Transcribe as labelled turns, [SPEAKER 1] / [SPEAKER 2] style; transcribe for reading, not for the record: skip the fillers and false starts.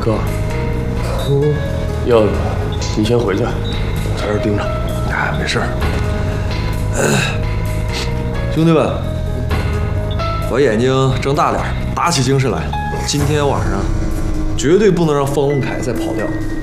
[SPEAKER 1] 哥，要你先回去，我在这儿盯着。
[SPEAKER 2] 哎，没事儿。兄弟们，把眼睛睁大点，打起精神来。今天晚上绝对不能让方文凯再跑掉。